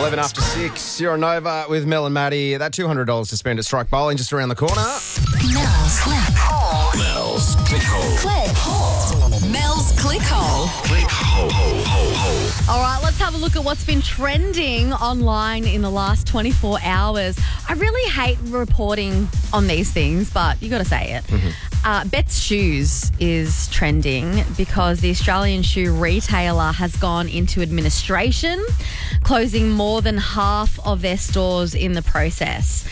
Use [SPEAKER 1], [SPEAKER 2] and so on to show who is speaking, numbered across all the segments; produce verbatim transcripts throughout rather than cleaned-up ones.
[SPEAKER 1] eleven after six. You're on Nova with Mel and Maddie. That two hundred dollars to spend at Strike Bowling just around the corner.
[SPEAKER 2] Mel's Click Hole.
[SPEAKER 3] Mel's Click Hole.
[SPEAKER 2] Click Hole. Mel's Click Hole.
[SPEAKER 3] Click Hole, hole, hole, hole.
[SPEAKER 4] All right, let's have a look at what's been trending online in the last twenty-four hours. I really hate reporting on these things, but you got to say it. Mm-hmm. Uh, Betts Shoes is trending because the Australian shoe retailer has gone into administration, closing more than half of their stores in the process.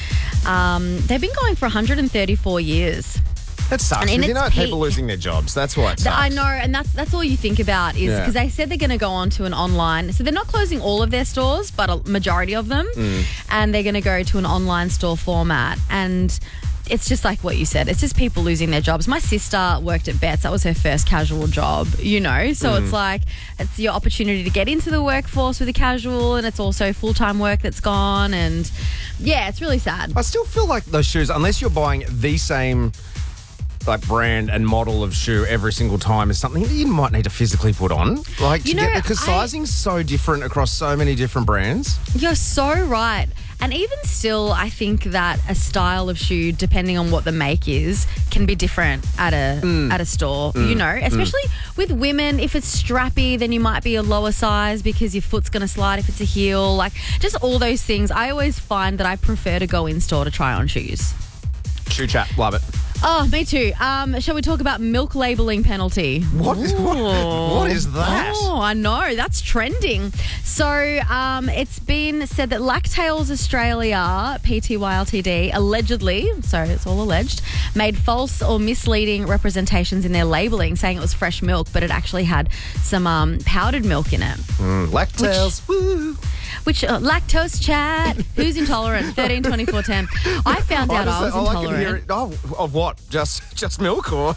[SPEAKER 4] Um, they've been going for one hundred thirty-four years.
[SPEAKER 1] That sucks.
[SPEAKER 4] And in
[SPEAKER 1] You
[SPEAKER 4] its
[SPEAKER 1] know,
[SPEAKER 4] peak-
[SPEAKER 1] people losing their jobs. That's why it sucks.
[SPEAKER 4] I know, and that's that's all you think about is
[SPEAKER 1] Yeah.
[SPEAKER 4] because they said they're going to go on to an online. So they're not closing all of their stores, but a majority of them,
[SPEAKER 1] Mm.
[SPEAKER 4] and they're going to go to an online store format. And it's just like what you said. It's just people losing their jobs. My sister worked at Betts. That was her first casual job, you know. So
[SPEAKER 1] Mm.
[SPEAKER 4] it's like it's your opportunity to get into the workforce with a casual, and it's also full-time work that's gone. And yeah, it's really sad.
[SPEAKER 1] I still feel like those shoes, unless you're buying the same like brand and model of shoe every single time, is something that you might need to physically put on. Like to
[SPEAKER 4] You know,
[SPEAKER 1] get because
[SPEAKER 4] I-
[SPEAKER 1] sizing's so different across so many different brands.
[SPEAKER 4] You're so right. And even still, I think that a style of shoe, depending on what the make is, can be different at a
[SPEAKER 1] Mm.
[SPEAKER 4] at a store, you know, especially with women. If it's strappy, then you might be a lower size because your foot's going to slide if it's a heel. Like, just all those things. I always find that I prefer to go in store to try on shoes.
[SPEAKER 1] Shoe chat, love it.
[SPEAKER 4] Oh, me too. Um, shall we talk about milk labelling penalty?
[SPEAKER 1] What is what, what is that?
[SPEAKER 4] Oh, I know. That's trending. So um, it's been said that Lactails Australia, P T Y L T D, allegedly, so it's all alleged, made false or misleading representations in their labelling, saying it was fresh milk, but it actually had some um, powdered milk in it.
[SPEAKER 1] Mm, Lactails. Woo.
[SPEAKER 4] Which, uh, lactose chat, who's intolerant? thirteen twenty-four ten. I found
[SPEAKER 1] Oh,
[SPEAKER 4] out
[SPEAKER 1] does
[SPEAKER 4] I was
[SPEAKER 1] that- oh, I can
[SPEAKER 4] intolerant.
[SPEAKER 1] hear it. Oh, of what? Just just milk or?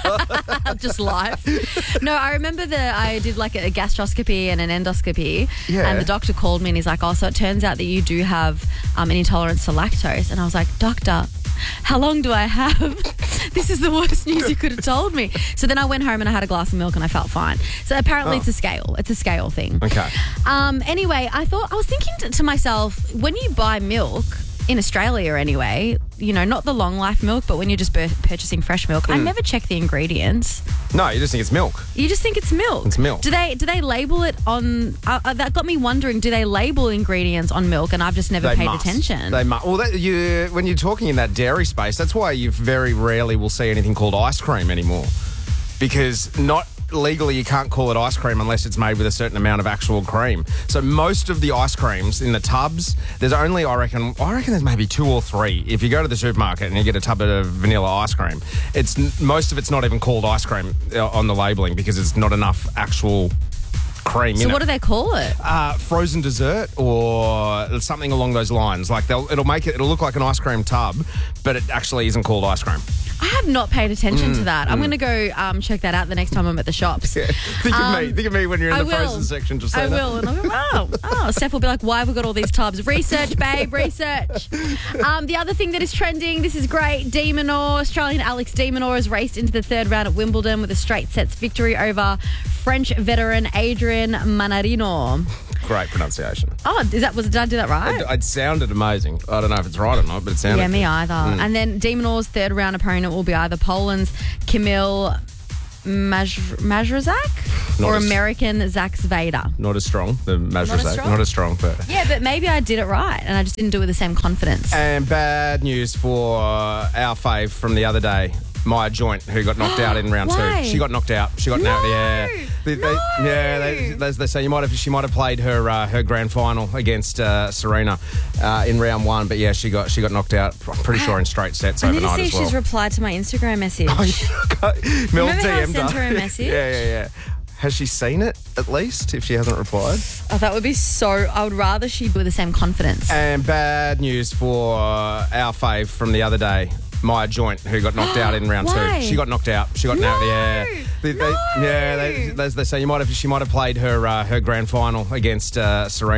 [SPEAKER 4] Just life. No, I remember that I did like a gastroscopy and an endoscopy,
[SPEAKER 1] Yeah.
[SPEAKER 4] and the doctor called me and he's like, "Oh, so it turns out that you do have um, an intolerance to lactose." And I was like, "Doctor, how long do I have?" This is the worst news you could have told me. So then I went home and I had a glass of milk and I felt fine. So apparently
[SPEAKER 1] Oh.
[SPEAKER 4] it's a scale. It's a scale thing.
[SPEAKER 1] Okay.
[SPEAKER 4] Um, anyway, I thought I was thinking to, to myself, when you buy milk in Australia anyway, you know, not the long life milk, but when you're just bur- purchasing fresh milk,
[SPEAKER 1] Mm.
[SPEAKER 4] I never check the ingredients.
[SPEAKER 1] No, you just think it's milk.
[SPEAKER 4] You just think it's milk.
[SPEAKER 1] It's milk.
[SPEAKER 4] Do they do they label it on? Uh, uh, that got me wondering. Do they label ingredients on milk? And I've just never
[SPEAKER 1] They
[SPEAKER 4] paid
[SPEAKER 1] must.
[SPEAKER 4] attention.
[SPEAKER 1] They must. Well, that, you when you're talking in that dairy space, that's why you very rarely will see anything called ice cream anymore, because not legally you can't call it ice cream unless it's made with a certain amount of actual cream. So most of the ice creams in the tubs, there's only I reckon I reckon there's maybe two or three. If you go to the supermarket and you get a tub of vanilla ice cream, it's most of it's not even called ice cream uh, on the labelling because it's not enough actual cream
[SPEAKER 4] so
[SPEAKER 1] in
[SPEAKER 4] what
[SPEAKER 1] it.
[SPEAKER 4] do they call it?
[SPEAKER 1] Uh, frozen dessert or something along those lines. Like they'll, it'll make it, it'll look like an ice cream tub, but it actually isn't called ice cream.
[SPEAKER 4] I have not paid attention
[SPEAKER 1] Mm,
[SPEAKER 4] to that. I'm going to go um, check that out the next time I'm at the shops.
[SPEAKER 1] Yeah. Think
[SPEAKER 4] Um,
[SPEAKER 1] of me. Think of me when you're in
[SPEAKER 4] I
[SPEAKER 1] the
[SPEAKER 4] will.
[SPEAKER 1] frozen section. Just
[SPEAKER 4] I
[SPEAKER 1] saying that.
[SPEAKER 4] will. And I'll go, oh, oh. Steph will be like, why have we got all these tubs? Research, babe, research. Um, the other thing that is trending, this is great. De Minaur, Australian Alex De Minaur has raced into the third round at Wimbledon with a straight sets victory over French veteran Adrian Manarino.
[SPEAKER 1] Great pronunciation.
[SPEAKER 4] Oh, is that was did I do that right?
[SPEAKER 1] It, it sounded amazing. I don't know if it's right or not, but it sounded.
[SPEAKER 4] Yeah, me either.
[SPEAKER 1] Mm.
[SPEAKER 4] And then De Minaur's third round opponent will be either Poland's Kamil Maj- Majrazak or
[SPEAKER 1] Not as-
[SPEAKER 4] American Zach Zvader.
[SPEAKER 1] Not as strong. The
[SPEAKER 4] as
[SPEAKER 1] Majrazak.
[SPEAKER 4] strong?
[SPEAKER 1] Not as strong, but.
[SPEAKER 4] Yeah, but maybe I did it right and I just didn't do it with the same confidence.
[SPEAKER 1] And bad news for uh, our fave from the other day, Maya Joint, who got knocked out in round
[SPEAKER 4] Why?
[SPEAKER 1] two. She got knocked out. She got
[SPEAKER 4] No,
[SPEAKER 1] knocked. Yeah, they, they,
[SPEAKER 4] no.
[SPEAKER 1] yeah. They, they, they say you might have. She might have played her uh, her grand final against uh, Serena uh, in round one, but yeah, she got she got knocked out. I'm pretty sure in straight sets
[SPEAKER 4] I need to
[SPEAKER 1] overnight
[SPEAKER 4] see
[SPEAKER 1] as
[SPEAKER 4] if
[SPEAKER 1] well.
[SPEAKER 4] she's replied to my Instagram message.
[SPEAKER 1] Mel
[SPEAKER 4] Remember how I
[SPEAKER 1] D M'd
[SPEAKER 4] sent her a
[SPEAKER 1] her.
[SPEAKER 4] message?
[SPEAKER 1] Yeah, yeah, yeah. Has she seen it at least? If she hasn't replied.
[SPEAKER 4] Oh, that would be so. I would rather she be with the same confidence.
[SPEAKER 1] And bad news for uh, our fave from the other day, Maya Joint, who got knocked out in round
[SPEAKER 4] Why?
[SPEAKER 1] two. She got knocked out. She got
[SPEAKER 4] No,
[SPEAKER 1] knocked. Yeah, they, they,
[SPEAKER 4] no.
[SPEAKER 1] yeah. They, they, they say you might have. She might have played her uh, her grand final against uh, Serena.